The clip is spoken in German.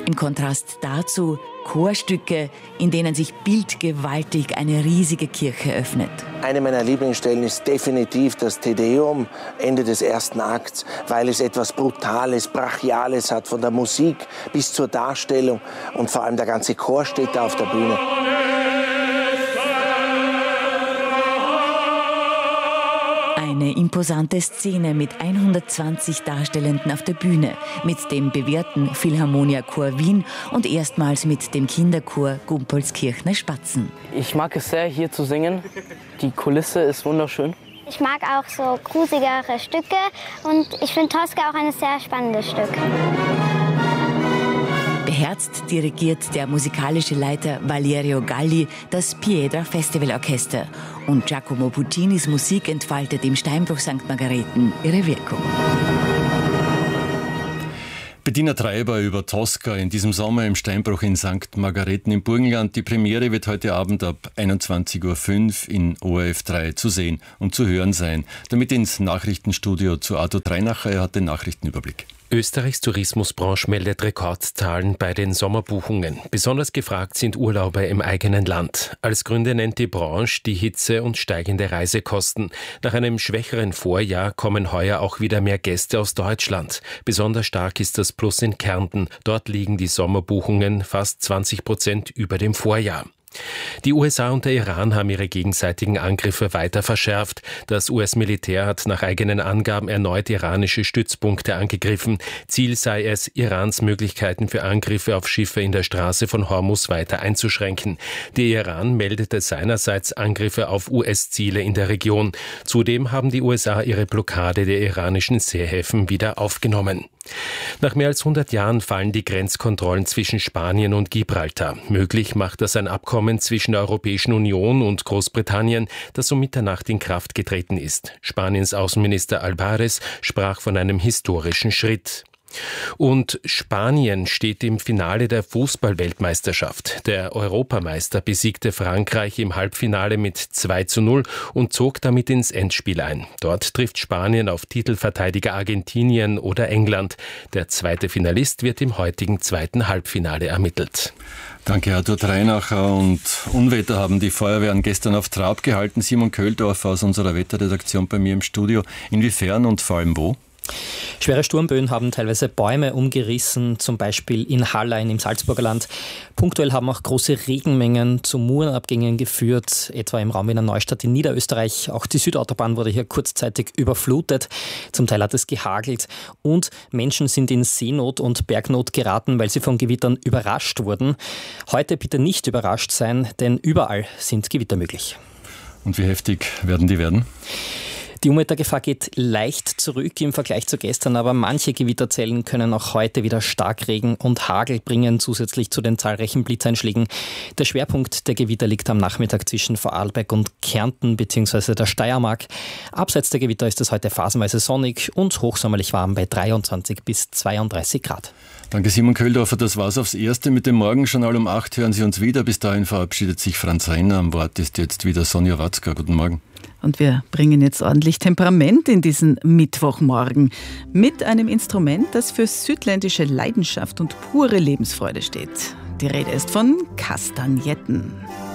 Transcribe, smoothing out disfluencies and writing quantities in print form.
Im Kontrast dazu Chorstücke, in denen sich bildgewaltig eine riesige Kirche öffnet. Eine meiner Lieblingsstellen ist definitiv das Te Deum, Ende des ersten Akts, weil es etwas Brutales, Brachiales hat, von der Musik bis zur Darstellung. Und vor allem der ganze Chor steht da auf der Bühne. Eine imposante Szene mit 120 Darstellenden auf der Bühne, mit dem bewährten Philharmonia-Chor Wien und erstmals mit dem Kinderchor Gumpolskirchner Spatzen. Ich mag es sehr, hier zu singen. Die Kulisse ist wunderschön. Ich mag auch so grusigere Stücke und ich finde Tosca auch ein sehr spannendes Stück. Beherzt dirigiert der musikalische Leiter Valerio Galli das Piedra Festival Orchester und Giacomo Puccinis Musik entfaltet im Steinbruch St. Margareten ihre Wirkung. Bettina Treiber über Tosca in diesem Sommer im Steinbruch in St. Margareten im Burgenland. Die Premiere wird heute Abend ab 21.05 Uhr in ORF 3 zu sehen und zu hören sein. Damit ins Nachrichtenstudio zu Arthur Treinacher, er hat den Nachrichtenüberblick. Österreichs Tourismusbranche meldet Rekordzahlen bei den Sommerbuchungen. Besonders gefragt sind Urlauber im eigenen Land. Als Gründe nennt die Branche die Hitze und steigende Reisekosten. Nach einem schwächeren Vorjahr kommen heuer auch wieder mehr Gäste aus Deutschland. Besonders stark ist das Plus in Kärnten. Dort liegen die Sommerbuchungen fast 20% über dem Vorjahr. Die USA und der Iran haben ihre gegenseitigen Angriffe weiter verschärft. Das US-Militär hat nach eigenen Angaben erneut iranische Stützpunkte angegriffen. Ziel sei es, Irans Möglichkeiten für Angriffe auf Schiffe in der Straße von Hormuz weiter einzuschränken. Der Iran meldete seinerseits Angriffe auf US-Ziele in der Region. Zudem haben die USA ihre Blockade der iranischen Seehäfen wieder aufgenommen. Nach mehr als 100 Jahren fallen die Grenzkontrollen zwischen Spanien und Gibraltar. Möglich macht das ein Abkommen zwischen der Europäischen Union und Großbritannien, das um Mitternacht in Kraft getreten ist. Spaniens Außenminister Álvarez sprach von einem historischen Schritt. Und Spanien steht im Finale der Fußball-Weltmeisterschaft. Der Europameister besiegte Frankreich im Halbfinale mit 2:0 und zog damit ins Endspiel ein. Dort trifft Spanien auf Titelverteidiger Argentinien oder England. Der zweite Finalist wird im heutigen zweiten Halbfinale ermittelt. Danke, Arthur Treinacher. Und Unwetter haben die Feuerwehren gestern auf Trab gehalten. Simon Köhldorfer aus unserer Wetterredaktion bei mir im Studio. Inwiefern und vor allem wo? Schwere Sturmböen haben teilweise Bäume umgerissen, zum Beispiel in Hallein im Salzburger Land. Punktuell haben auch große Regenmengen zu Murenabgängen geführt, etwa im Raum Wiener Neustadt in Niederösterreich. Auch die Südautobahn wurde hier kurzzeitig überflutet. Zum Teil hat es gehagelt und Menschen sind in Seenot und Bergnot geraten, weil sie von Gewittern überrascht wurden. Heute bitte nicht überrascht sein, denn überall sind Gewitter möglich. Und wie heftig werden die werden? Die Unwettergefahr geht leicht zurück im Vergleich zu gestern, aber manche Gewitterzellen können auch heute wieder Starkregen und Hagel bringen, zusätzlich zu den zahlreichen Blitzeinschlägen. Der Schwerpunkt der Gewitter liegt am Nachmittag zwischen Vorarlberg und Kärnten bzw. der Steiermark. Abseits der Gewitter ist es heute phasenweise sonnig und hochsommerlich warm bei 23 bis 32 Grad. Danke, Simon Köhldorfer. Das war's aufs Erste. Mit dem Morgenjournal um 8 hören Sie uns wieder. Bis dahin verabschiedet sich Franz Renner. Am Wort ist jetzt wieder Sonja Watzka. Guten Morgen. Und wir bringen jetzt ordentlich Temperament in diesen Mittwochmorgen mit einem Instrument, das für südländische Leidenschaft und pure Lebensfreude steht. Die Rede ist von Kastagnetten.